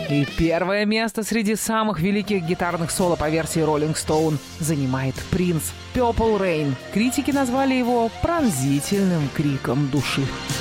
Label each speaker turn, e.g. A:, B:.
A: И первое место среди самых великих гитарных соло по версии Rolling Stone занимает Принц. Purple Rain. Критики назвали его пронзительным криком души.